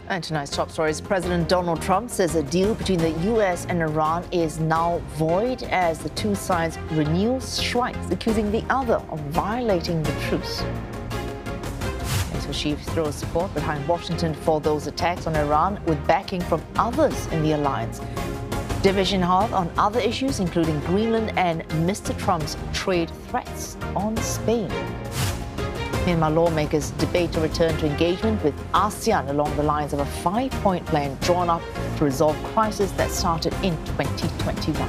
And tonight's top stories, President Donald Trump says a deal between the U.S. and Iran is now void as the two sides renew strikes, accusing the other of violating the truce. NATO chief throws support behind Washington for those attacks on Iran with backing from others in the alliance. Division hard on other issues, including Greenland and Mr. Trump's trade threats on Spain. Myanmar lawmakers debate a return to engagement with ASEAN along the lines of a 5-point plan drawn up to resolve crisis that started in 2021.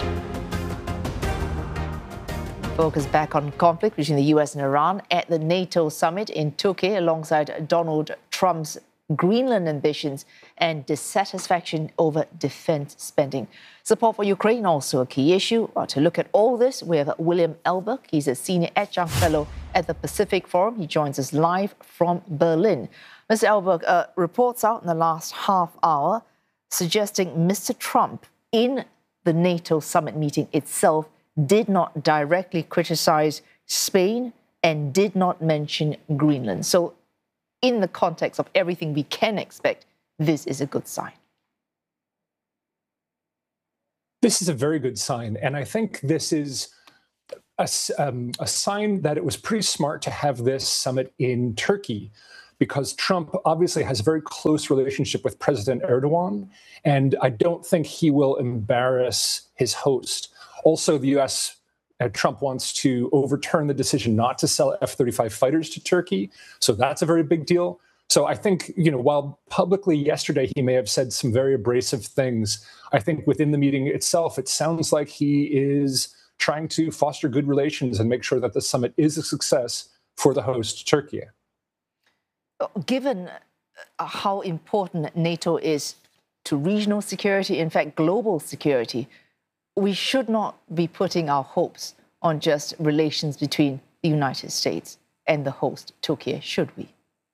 Focus back on conflict between the U.S. and Iran at the NATO summit in Turkey alongside Donald Trump's Greenland ambitions and dissatisfaction over defense spending. Support for Ukraine also a key issue. To look at all this, we have William Elberg. He's a senior adjunct fellow at the Pacific Forum. He joins us live from Berlin. Mr. Elberg, reports out in the last half hour suggesting Mr. Trump in the NATO summit meeting itself did not directly criticize Spain and did not mention Greenland. So in the context of everything we can expect, this is a good sign. This is a very good sign. And I think this is a sign that it was pretty smart to have this summit in Turkey, because Trump obviously has a very close relationship with President Erdogan. And I don't think he will embarrass his host. Also, the U.S. Trump wants to overturn the decision not to sell F-35 fighters to Turkey. So that's a very big deal. So I think, while publicly yesterday he may have said some very abrasive things, I think within the meeting itself, it sounds like he is trying to foster good relations and make sure that the summit is a success for the host, Turkey. Given how important NATO is to regional security, in fact, global security, we should not be putting our hopes on just relations between the United States and the host, Turkey, should we?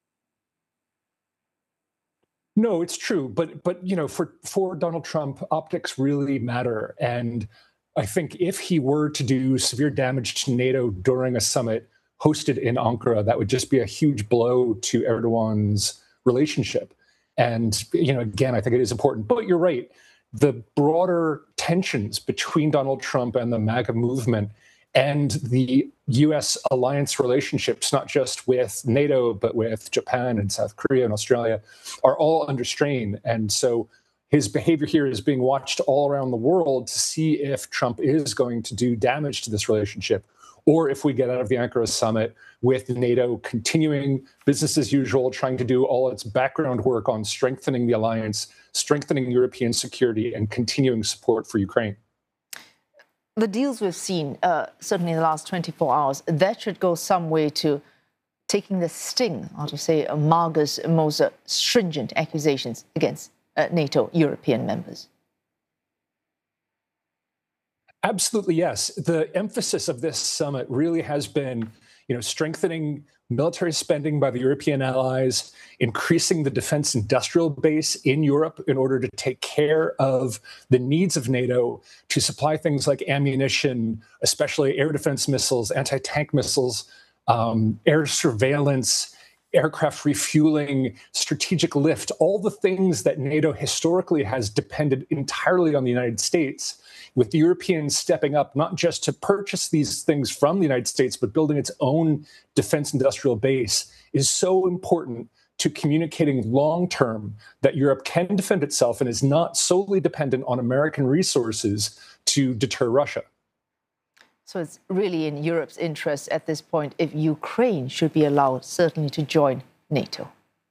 No, it's true. But for Donald Trump, optics really matter. And I think if he were to do severe damage to NATO during a summit hosted in Ankara, that would just be a huge blow to Erdogan's relationship. And, again, I think it is important. But you're right. The broader tensions between Donald Trump and the MAGA movement and the U.S. alliance relationships, not just with NATO, but with Japan and South Korea and Australia, are all under strain. And so his behavior here is being watched all around the world to see if Trump is going to do damage to this relationship, or if we get out of the Ankara summit with NATO continuing business as usual, trying to do all its background work on strengthening the alliance, strengthening European security, and continuing support for Ukraine. The deals we've seen, certainly in the last 24 hours, that should go some way to taking the sting out of, say, MAGA's most stringent accusations against NATO European members. Absolutely, yes. The emphasis of this summit really has been, strengthening military spending by the European allies, increasing the defense industrial base in Europe in order to take care of the needs of NATO to supply things like ammunition, especially air defense missiles, anti-tank missiles, air surveillance, aircraft refueling, strategic lift, all the things that NATO historically has depended entirely on the United States, with the Europeans stepping up not just to purchase these things from the United States, but building its own defense industrial base, is so important to communicating long-term that Europe can defend itself and is not solely dependent on American resources to deter Russia. So it's really in Europe's interest at this point if Ukraine should be allowed, certainly, to join NATO.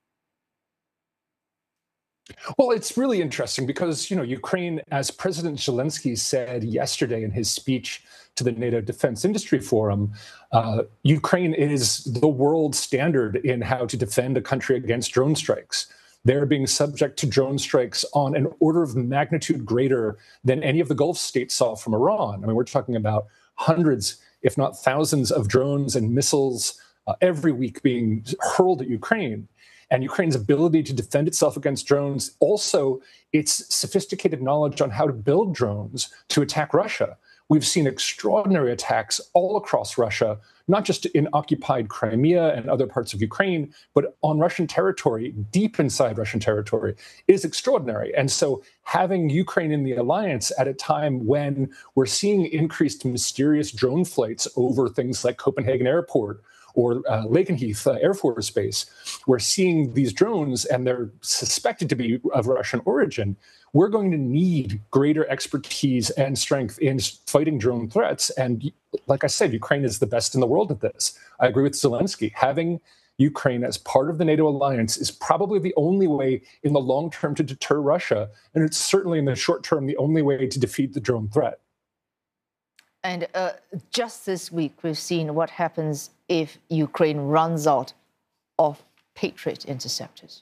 Well, it's really interesting because, Ukraine, as President Zelensky said yesterday in his speech to the NATO Defense Industry Forum, Ukraine is the world standard in how to defend a country against drone strikes. They're being subject to drone strikes on an order of magnitude greater than any of the Gulf states saw from Iran. I mean, we're talking about hundreds, if not thousands, of drones and missiles every week being hurled at Ukraine. And Ukraine's ability to defend itself against drones, also its sophisticated knowledge on how to build drones to attack Russia, we've seen extraordinary attacks all across Russia, not just in occupied Crimea and other parts of Ukraine, but on Russian territory, deep inside Russian territory, is extraordinary. And so having Ukraine in the alliance at a time when we're seeing increased mysterious drone flights over things like Copenhagen Airport or Lakenheath Air Force Base, we're seeing these drones and they're suspected to be of Russian origin. We're going to need greater expertise and strength in fighting drone threats. And like I said, Ukraine is the best in the world at this. I agree with Zelensky. Having Ukraine as part of the NATO alliance is probably the only way in the long term to deter Russia. And it's certainly in the short term the only way to defeat the drone threat. And just this week, we've seen what happens if Ukraine runs out of Patriot interceptors.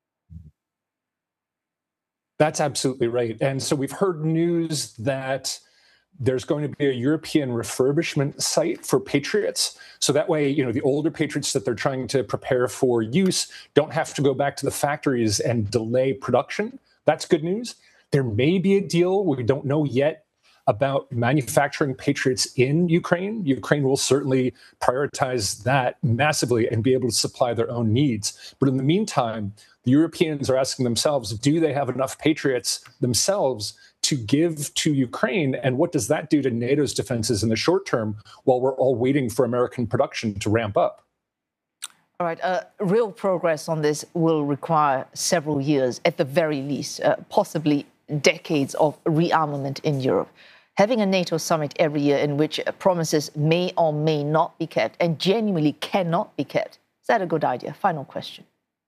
That's absolutely right. And so we've heard news that there's going to be a European refurbishment site for Patriots. So that way, the older Patriots that they're trying to prepare for use don't have to go back to the factories and delay production. That's good news. There may be a deal, we don't know yet, about manufacturing Patriots in Ukraine. Ukraine will certainly prioritize that massively and be able to supply their own needs. But in the meantime, the Europeans are asking themselves, do they have enough Patriots themselves to give to Ukraine? And what does that do to NATO's defenses in the short term while we're all waiting for American production to ramp up? All right. Real progress on this will require several years, at the very least, possibly decades of rearmament in Europe. Having a NATO summit every year in which promises may or may not be kept and genuinely cannot be kept, is that a good idea? Final question.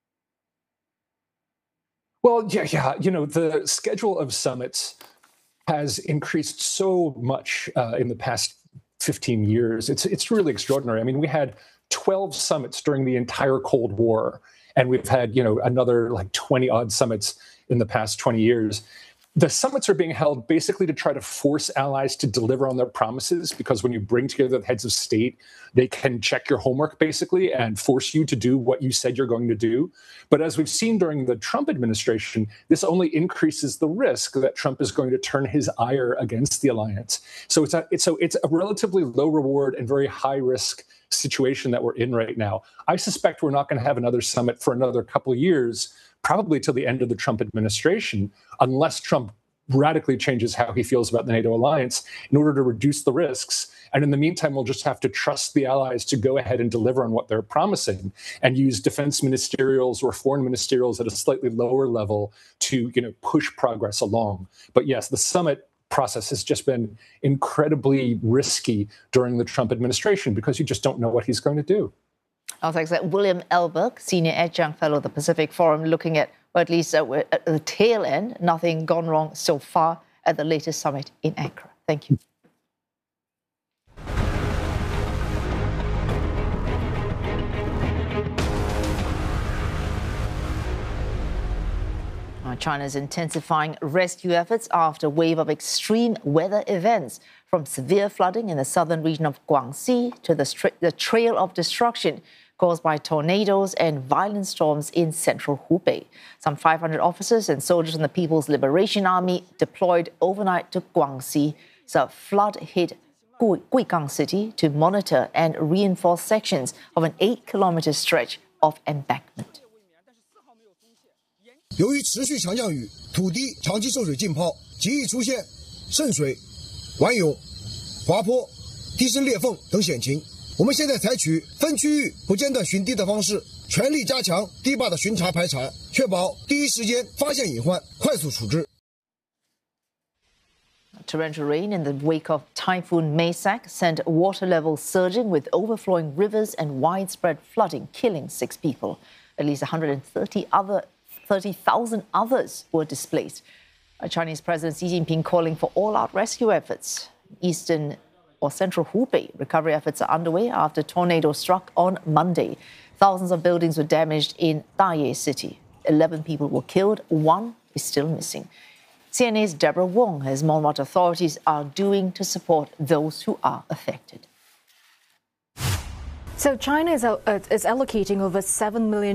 Well, yeah. The schedule of summits has increased so much in the past 15 years. It's really extraordinary. I mean, we had 12 summits during the entire Cold War, and we've had, another like 20 odd summits in the past 20 years. The summits are being held basically to try to force allies to deliver on their promises, because when you bring together the heads of state, they can check your homework basically and force you to do what you said you're going to do. But as we've seen during the Trump administration, this only increases the risk that Trump is going to turn his ire against the alliance. So it's a relatively low reward and very high risk situation that we're in right now. I suspect we're not going to have another summit for another couple of years, probably till the end of the Trump administration, unless Trump radically changes how he feels about the NATO alliance in order to reduce the risks. And in the meantime, we'll just have to trust the allies to go ahead and deliver on what they're promising and use defense ministerials or foreign ministerials at a slightly lower level to, push progress along. But yes, the summit process has just been incredibly risky during the Trump administration because you just don't know what he's going to do. Our thanks to William Elberg, Senior Adjunct Fellow of the Pacific Forum, looking at, or at least at the tail end, nothing gone wrong so far at the latest summit in Ankara. Thank you. China is intensifying rescue efforts after a wave of extreme weather events, from severe flooding in the southern region of Guangxi to the trail of destruction caused by tornadoes and violent storms in central Hubei. Some 500 officers and soldiers from the People's Liberation Army deployed overnight to Guangxi's flood-hit Guigang City to monitor and reinforce sections of an 8-kilometer stretch of embankment. 由于持续强降雨，土地长期受水浸泡，极易出现渗水、顽涌、滑坡、地势裂缝等险情。我们现在采取分区域不间断巡堤的方式，全力加强堤坝的巡查排查，确保第一时间发现隐患，快速处置。 Torrential rain in the wake of Typhoon Maysak sent water levels surging with overflowing rivers and widespread flooding, killing 6 people. At least 30,000 others were displaced. Chinese President Xi Jinping calling for all-out rescue efforts. Eastern or central Hubei recovery efforts are underway after a tornado struck on Monday. Thousands of buildings were damaged in Da'ye City. 11 people were killed. 1 is still missing. CNA's Deborah Wong has more what authorities are doing to support those who are affected. So China is allocating over $7 million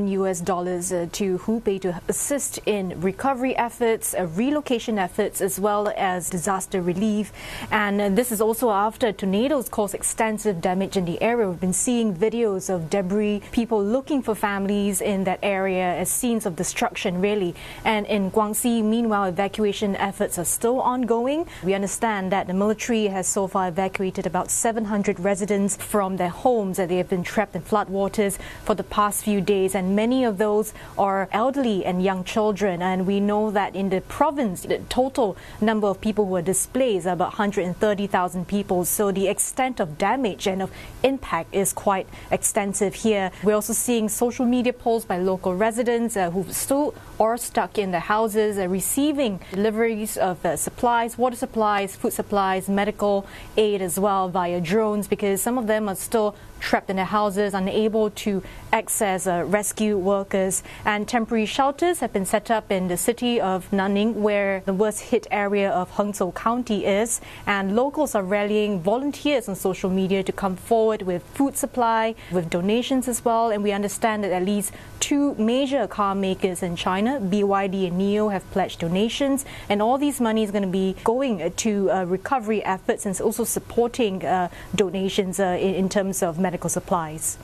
to Hubei to assist in recovery efforts, relocation efforts, as well as disaster relief. And this is also after tornadoes caused extensive damage in the area. We've been seeing videos of debris, people looking for families in that area as scenes of destruction, really. And in Guangxi, meanwhile, evacuation efforts are still ongoing. We understand that the military has so far evacuated about 700 residents from their homes that they have been trapped in floodwaters for the past few days, and many of those are elderly and young children. And we know that in the province, the total number of people who are displaced are about 130,000 people. So the extent of damage and of impact is quite extensive here. We're also seeing social media posts by local residents who still are stuck in their houses, receiving deliveries of supplies, water supplies, food supplies, medical aid as well via drones, because some of them are still trapped in their houses, unable to access rescue workers. And temporary shelters have been set up in the city of Nanning, where the worst hit area of Hangzhou County is. And locals are rallying volunteers on social media to come forward with food supply, with donations as well. And we understand that at least 2 major car makers in China, BYD and NIO, have pledged donations. And all these money is going to be going to recovery efforts and also supporting donations in terms of medical supplies.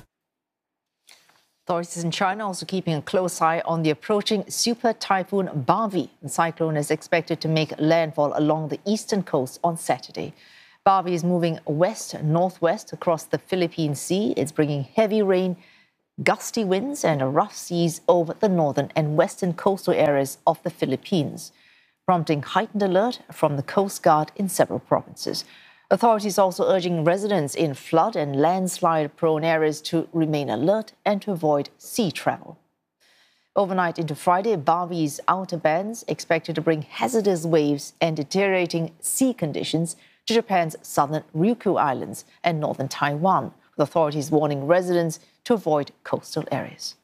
Authorities in China also keeping a close eye on the approaching super typhoon Barbie. The cyclone is expected to make landfall along the eastern coast on Saturday. Barbie is moving west-northwest across the Philippine Sea. It's bringing heavy rain, gusty winds and rough seas over the northern and western coastal areas of the Philippines, prompting heightened alert from the Coast Guard in several provinces. Authorities also urging residents in flood and landslide-prone areas to remain alert and to avoid sea travel. Overnight into Friday, Barbie's outer bands expected to bring hazardous waves and deteriorating sea conditions to Japan's southern Ryukyu Islands and northern Taiwan, with authorities warning residents to avoid coastal areas.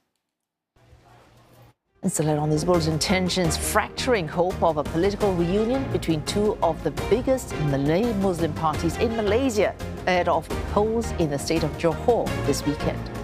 And still on this bulletin, tensions fracturing hope of a political reunion between 2 of the biggest Malay Muslim parties in Malaysia ahead of polls in the state of Johor this weekend.